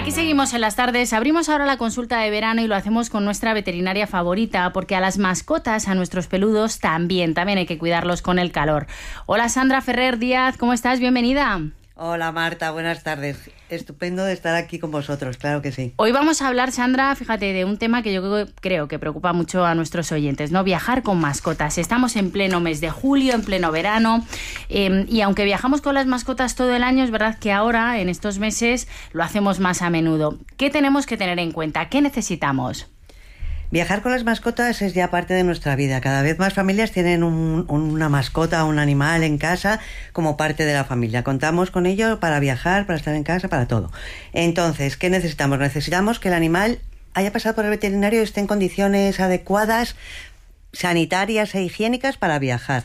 Aquí seguimos en las tardes. Abrimos ahora la consulta de verano y lo hacemos con nuestra veterinaria favorita, porque a las mascotas, a nuestros peludos, también hay que cuidarlos con el calor. Hola Sandra Ferrer Díaz, ¿cómo estás? Bienvenida. Hola Marta, buenas tardes. Estupendo de estar aquí con vosotros, claro que sí. Hoy vamos a hablar, Sandra, fíjate, de un tema que yo creo que preocupa mucho a nuestros oyentes, ¿no? Viajar con mascotas. Estamos en pleno mes de julio, en pleno verano, y aunque viajamos con las mascotas todo el año, es verdad que ahora, en estos meses, lo hacemos más a menudo. ¿Qué tenemos que tener en cuenta? ¿Qué necesitamos? Viajar con las mascotas es ya parte de nuestra vida. Cada vez más familias tienen una mascota, un animal en casa como parte de la familia. Contamos con ello para viajar, para estar en casa, para todo. Entonces, ¿qué necesitamos? Necesitamos que el animal haya pasado por el veterinario y esté en condiciones adecuadas, sanitarias e higiénicas para viajar.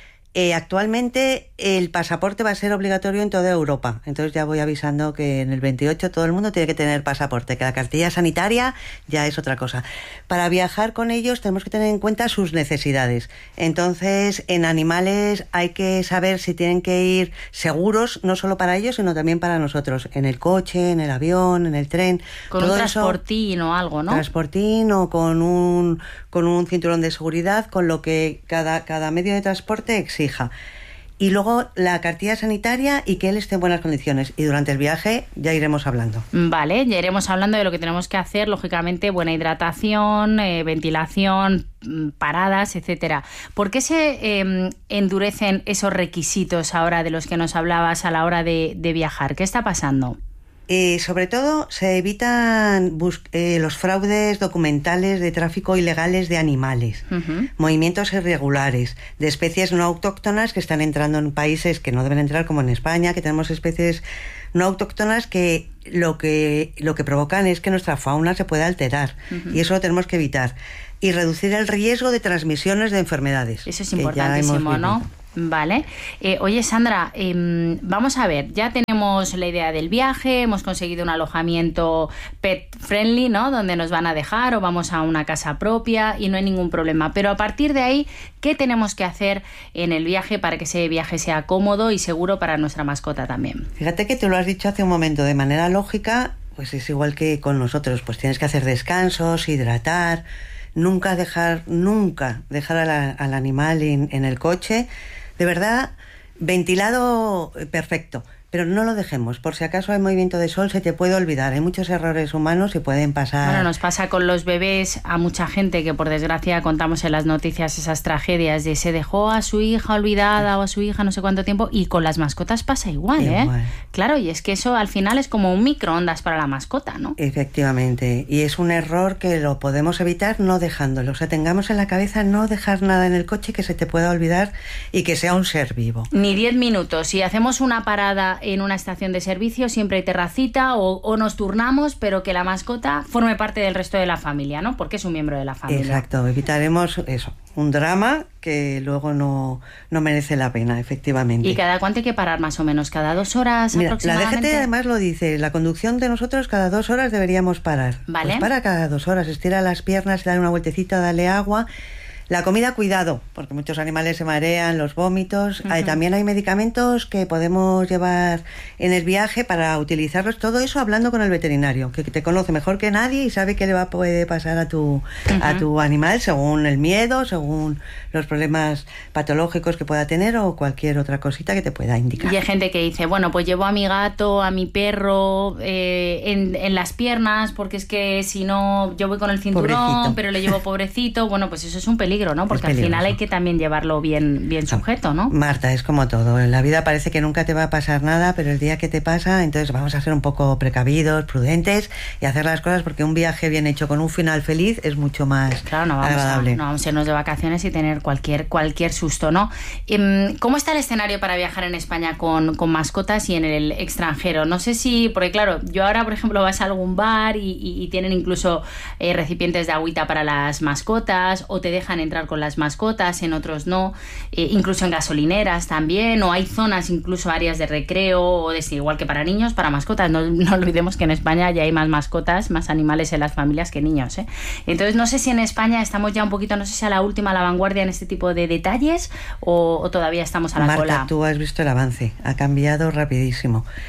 Actualmente el pasaporte va a ser obligatorio en toda Europa, entonces ya voy avisando que en el 28 todo el mundo tiene que tener pasaporte, que la cartilla sanitaria ya es otra cosa. Para viajar con ellos tenemos que tener en cuenta sus necesidades, entonces en animales hay que saber si tienen que ir seguros, no solo para ellos sino también para nosotros, en el coche, en el avión, en el tren. Con todo un transportín o algo, ¿no? Transportín o con un cinturón de seguridad, con lo que cada medio de transporte exige. Y luego la cartilla sanitaria y que él esté en buenas condiciones. Y durante el viaje ya iremos hablando. Vale, ya iremos hablando de lo que tenemos que hacer, lógicamente, buena hidratación, ventilación, paradas, etcétera. ¿Por qué se endurecen esos requisitos ahora de los que nos hablabas a la hora de viajar? ¿Qué está pasando? Sobre todo se evitan los fraudes documentales de tráfico ilegales de animales, movimientos irregulares de especies no autóctonas que están entrando en países que no deben entrar, como en España, que tenemos especies no autóctonas que lo que provocan es que nuestra fauna se pueda alterar, y eso lo tenemos que evitar, y reducir el riesgo de transmisiones de enfermedades. Eso es importantísimo, ¿no? Vale. Oye, Sandra, vamos a ver, ya tenemos la idea del viaje, hemos conseguido un alojamiento pet friendly, ¿no? Donde nos van a dejar o vamos a una casa propia y no hay ningún problema. Pero a partir de ahí, ¿qué tenemos que hacer en el viaje para que ese viaje sea cómodo y seguro para nuestra mascota también? Fíjate que tú lo has dicho hace un momento de manera lógica, pues es igual que con nosotros, pues tienes que hacer descansos, hidratar, nunca dejar al animal en el coche. De verdad, ventilado perfecto, pero no lo dejemos. Por si acaso hay movimiento de sol, se te puede olvidar. Hay muchos errores humanos y pueden pasar. Bueno, nos pasa con los bebés a mucha gente que por desgracia contamos en las noticias esas tragedias de se dejó a su hija olvidada o a su hija no sé cuánto tiempo, y con las mascotas pasa igual, ¿eh? Claro, y es que eso al final es como un microondas para la mascota, ¿no? Efectivamente, y es un error que lo podemos evitar no dejándolo. O sea, tengamos en la cabeza no dejar nada en el coche que se te pueda olvidar y que sea un ser vivo. Ni 10 minutos. Si hacemos una parada en una estación de servicio, siempre hay terracita o nos turnamos, pero que la mascota forme parte del resto de la familia, ¿no? Porque es un miembro de la familia. Exacto, evitaremos eso, un drama que luego no merece la pena, efectivamente. ¿Y cada cuánto hay que parar más o menos? ¿Cada 2 horas? Mira, aproximadamente? La DGT además lo dice, la conducción de nosotros cada 2 horas deberíamos parar. Vale. Pues para cada 2 horas, estira las piernas, dale una vueltecita, dale agua. La comida, cuidado, porque muchos animales se marean, los vómitos. También hay medicamentos que podemos llevar en el viaje para utilizarlos. Todo eso hablando con el veterinario, que te conoce mejor que nadie y sabe qué le puede pasar a tu animal según el miedo, según los problemas patológicos que pueda tener o cualquier otra cosita que te pueda indicar. Y hay gente que dice, bueno, pues llevo a mi gato, a mi perro en las piernas, porque es que si no, yo voy con el cinturón, pobrecito. Pero le llevo pobrecito. Bueno, pues eso es un peligro, ¿no? Porque al final hay que también llevarlo bien sujeto, ¿no? Marta, es como todo. En la vida parece que nunca te va a pasar nada, pero el día que te pasa, entonces vamos a ser un poco precavidos, prudentes y hacer las cosas, porque un viaje bien hecho con un final feliz es mucho más agradable. No vamos a irnos de vacaciones y tener cualquier susto, ¿no? ¿Cómo está el escenario para viajar en España con mascotas y en el extranjero? No sé si, porque claro, yo ahora, por ejemplo, vas a algún bar y tienen incluso recipientes de agüita para las mascotas, o te dejan entrar con las mascotas, en otros no, incluso en gasolineras también, o hay zonas, incluso áreas de recreo, o igual que para niños, para mascotas. No olvidemos que en España ya hay más mascotas, más animales en las familias que niños, ¿eh? Entonces no sé si en España estamos ya un poquito, no sé si a la última, a la vanguardia en este tipo de detalles, o todavía estamos a la cola. Marta, tú has visto el avance, ha cambiado rapidísimo.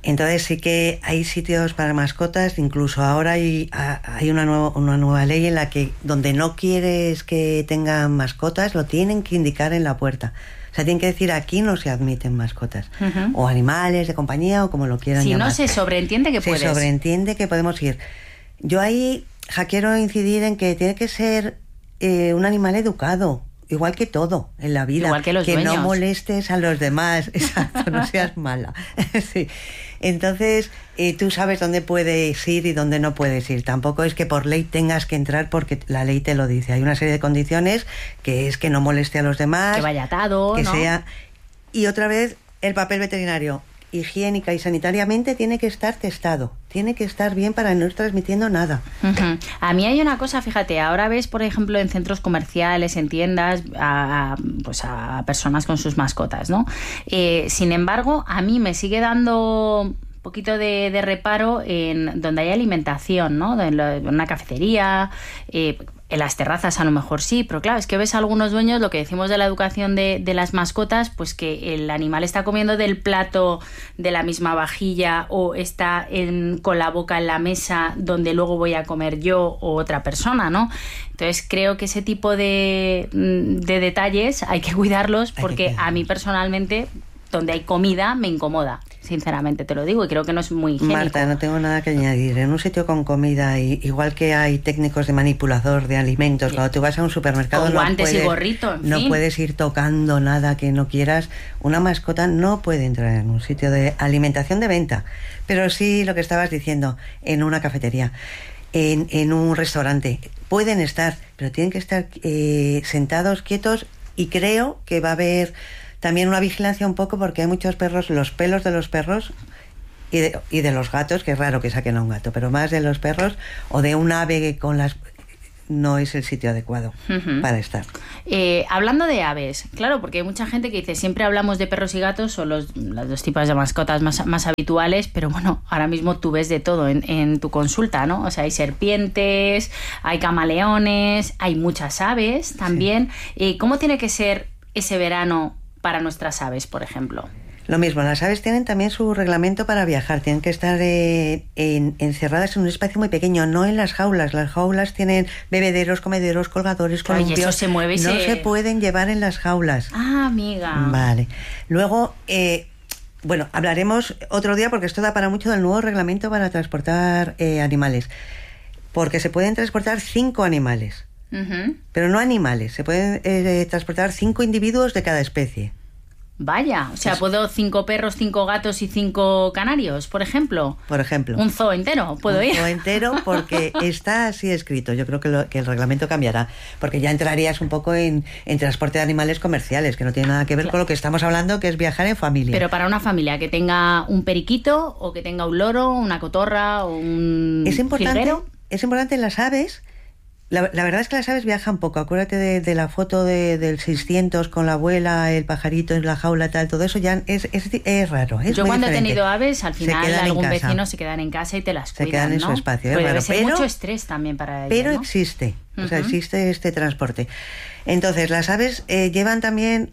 Entonces sí que hay sitios para mascotas, incluso ahora hay una nueva ley en la que donde no quieres que tengan mascotas, lo tienen que indicar en la puerta. O sea, tienen que decir aquí no se admiten mascotas. O animales de compañía o como lo quieran llamar. Si no, se sobreentiende que puedes. Se sobreentiende que podemos ir. Yo ahí quiero incidir en que tiene que ser un animal educado. Igual que todo en la vida. Igual que los dueños. No molestes a los demás. Exacto, no seas mala. Sí. Entonces, tú sabes dónde puedes ir y dónde no puedes ir. Tampoco es que por ley tengas que entrar porque la ley te lo dice. Hay una serie de condiciones que es que no moleste a los demás. Que vaya atado, que ¿no? sea. Y otra vez, el papel veterinario. Higiénica y sanitariamente tiene que estar testado, tiene que estar bien para no ir transmitiendo nada. A mí hay una cosa, fíjate, ahora ves, por ejemplo, en centros comerciales, en tiendas, a personas con sus mascotas, ¿no? Sin embargo, a mí me sigue dando un poquito de reparo en donde hay alimentación, ¿no? En una cafetería, en las terrazas a lo mejor sí, pero claro, es que ves a algunos dueños, lo que decimos de la educación de las mascotas, pues que el animal está comiendo del plato de la misma vajilla o está con la boca en la mesa donde luego voy a comer yo o otra persona, ¿no? Entonces creo que ese tipo de detalles hay que cuidarlos porque a mí personalmente, donde hay comida, me incomoda. Sinceramente te lo digo, y creo que no es muy higiénico. Marta, no tengo nada que añadir. En un sitio con comida, igual que hay técnicos de manipulador de alimentos, cuando tú vas a un supermercado con guantes y gorrito, en no fin. puedes ir tocando nada que no quieras. Una mascota no puede entrar en un sitio de alimentación de venta, pero sí lo que estabas diciendo, en una cafetería, en un restaurante. Pueden estar, pero tienen que estar sentados, quietos, y creo que va a haber también una vigilancia un poco porque hay muchos perros, los pelos de los perros y de los gatos, que es raro que saquen a un gato, pero más de los perros o de un ave con las... no es el sitio adecuado para estar. Hablando de aves, claro, porque hay mucha gente que dice, siempre hablamos de perros y gatos, son los dos tipos de mascotas más habituales, pero bueno, ahora mismo tú ves de todo en tu consulta, ¿no? O sea, hay serpientes, hay camaleones, hay muchas aves también. Sí. ¿Cómo tiene que ser ese verano para nuestras aves, por ejemplo? Lo mismo, las aves tienen también su reglamento para viajar, tienen que estar encerradas en un espacio muy pequeño, no en las jaulas. Las jaulas tienen bebederos, comederos, colgadores, columpios. Y eso se mueve y no se pueden llevar en las jaulas. Ah, amiga. Vale. Luego, bueno, hablaremos otro día porque esto da para mucho del nuevo reglamento para transportar animales. Porque se pueden transportar 5 animales. Pero no animales, se pueden transportar 5 individuos de cada especie. Vaya, o sea, ¿puedo 5 perros, 5 gatos y 5 canarios, por ejemplo? Por ejemplo. ¿Un zoo entero? ¿Puedo ir? Un zoo entero porque está así escrito. Yo creo que el reglamento cambiará, porque ya entrarías un poco en transporte de animales comerciales, que no tiene nada que ver con lo que estamos hablando, que es viajar en familia. Pero para una familia que tenga un periquito o que tenga un loro, una cotorra o un jilguero. Es importante en las aves. La verdad es que las aves viajan poco. Acuérdate de la foto del 600 con la abuela, el pajarito en la jaula, tal, todo eso ya es raro. Yo cuando diferente. he tenido aves, al final algún vecino se quedan en casa y te las cuidan, se quedan en ¿no? su espacio. Pues debe ser mucho estrés también para ellos, pero ¿no? existe, o sea, existe este transporte. Entonces, las aves llevan también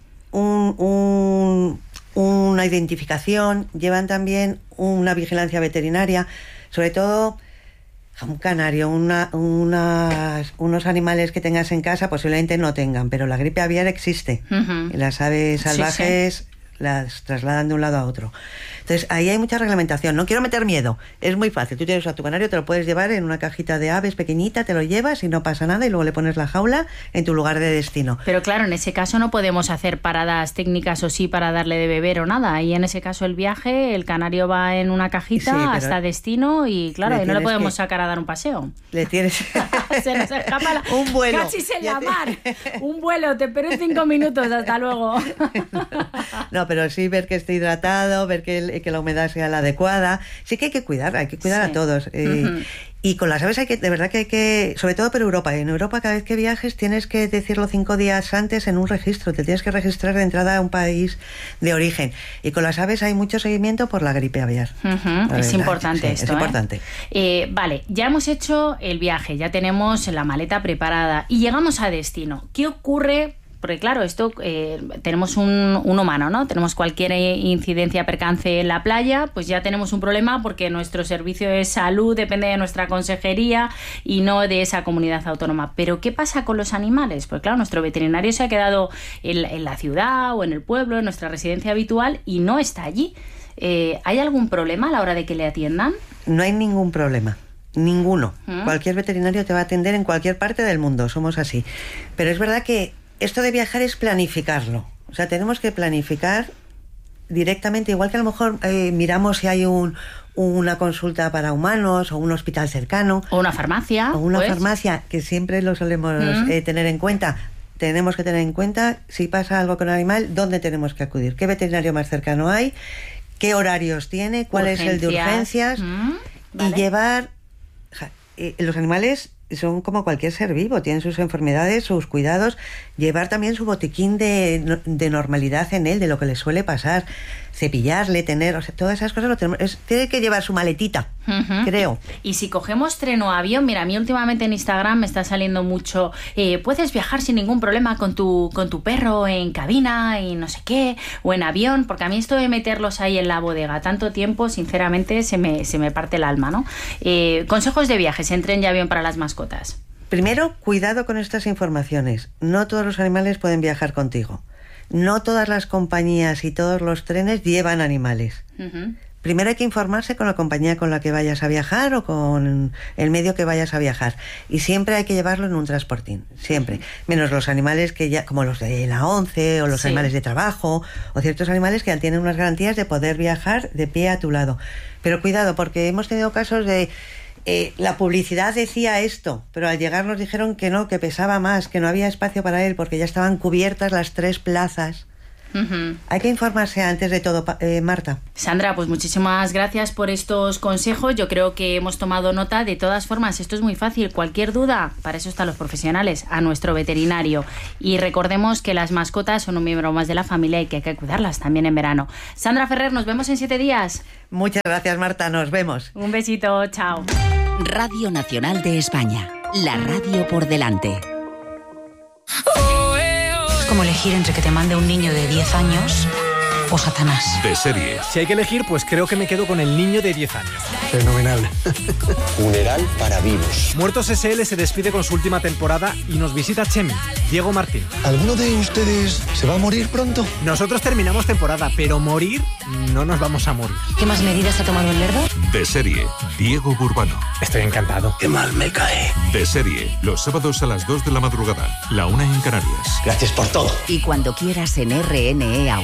una identificación, llevan también una vigilancia veterinaria, sobre todo... Un canario, unos animales que tengas en casa posiblemente no tengan, pero la gripe aviar existe. Las aves salvajes las trasladan de un lado a otro. Entonces, ahí hay mucha reglamentación. No quiero meter miedo. Es muy fácil. Tú tienes a tu canario, te lo puedes llevar en una cajita de aves pequeñita, te lo llevas y no pasa nada y luego le pones la jaula en tu lugar de destino. Pero claro, en ese caso no podemos hacer paradas técnicas o sí para darle de beber o nada. Y en ese caso el viaje, el canario va en una cajita hasta destino y claro, ahí no le podemos sacar a dar un paseo. Le tienes... Se nos escapa un vuelo. Cachis en la mar. Un vuelo, te espero en 5 minutos, hasta luego. No, pero sí ver que esté hidratado, ver que la humedad sea la adecuada. Sí que hay que cuidar a todos. Y con las aves de verdad que hay que, sobre todo por Europa. En Europa cada vez que viajes tienes que decirlo 5 días antes en un registro. Te tienes que registrar de entrada a un país de origen. Y con las aves hay mucho seguimiento por la gripe aviar. Es importante esto. Es importante. Vale, ya hemos hecho el viaje, ya tenemos la maleta preparada y llegamos a destino. ¿Qué ocurre porque claro, esto tenemos un humano, ¿no? Tenemos cualquier incidencia, percance en la playa, pues ya tenemos un problema porque nuestro servicio de salud depende de nuestra consejería y no de esa comunidad autónoma. Pero ¿qué pasa con los animales? Pues claro, nuestro veterinario se ha quedado en la ciudad o en el pueblo, en nuestra residencia habitual, y no está allí. ¿Hay algún problema a la hora de que le atiendan? No hay ningún problema. Ninguno. Cualquier veterinario te va a atender en cualquier parte del mundo, somos así. Pero es verdad que esto de viajar es planificarlo. O sea, tenemos que planificar directamente, igual que a lo mejor miramos si hay una consulta para humanos o un hospital cercano. O una farmacia. O una farmacia, que siempre lo solemos tener en cuenta. Tenemos que tener en cuenta, si pasa algo con el animal, dónde tenemos que acudir, qué veterinario más cercano hay, qué horarios tiene, cuál es el de urgencias. Vale. Y llevar... los animales son como cualquier ser vivo, tienen sus enfermedades, sus cuidados, llevar también su botiquín de normalidad en él, de lo que le suele pasar, cepillarle, tener, o sea, todas esas cosas lo tenemos, tiene que llevar su maletita, creo. Y si cogemos tren o avión, mira, a mí últimamente en Instagram me está saliendo mucho, puedes viajar sin ningún problema con tu perro en cabina y no sé qué, o en avión, porque a mí esto de meterlos ahí en la bodega tanto tiempo, sinceramente se me parte el alma, ¿no? Consejos de viajes en tren y avión para las mascotas. Primero, cuidado con estas informaciones. No todos los animales pueden viajar contigo. No todas las compañías y todos los trenes llevan animales. Primero hay que informarse con la compañía con la que vayas a viajar o con el medio que vayas a viajar. Y siempre hay que llevarlo en un transportín, siempre. Menos los animales que ya, como los de la ONCE o los animales de trabajo, o ciertos animales que ya tienen unas garantías de poder viajar de pie a tu lado. Pero cuidado, porque hemos tenido casos de... la publicidad decía esto, pero al llegar nos dijeron que no, que pesaba más, que no había espacio para él porque ya estaban cubiertas las 3 plazas. Hay que informarse antes de todo, Marta. Sandra, pues muchísimas gracias por estos consejos. Yo creo que hemos tomado nota. De todas formas, esto es muy fácil. Cualquier duda, para eso están los profesionales, a nuestro veterinario. Y recordemos que las mascotas son un miembro más de la familia y que hay que cuidarlas también en verano. Sandra Ferrer, nos vemos en 7 días. Muchas gracias, Marta. Nos vemos. Un besito. Chao. Radio Nacional de España. La radio por delante. Es como elegir entre que te mande un niño de 10 años o Satanás. De serie. Si hay que elegir, pues creo que me quedo con el niño de 10 años. Fenomenal. Funeral para vivos. Muertos S.L. se despide con su última temporada y nos visita Chemi, Diego Martín. ¿Alguno de ustedes se va a morir pronto? Nosotros terminamos temporada, pero morir no nos vamos a morir. ¿Qué más medidas ha tomado el Lerdo? De serie. Diego Burbano. Estoy encantado. Qué mal me cae. De serie. Los sábados a las 2 de la madrugada. La 1 en Canarias. Gracias por todo. Y cuando quieras en RNE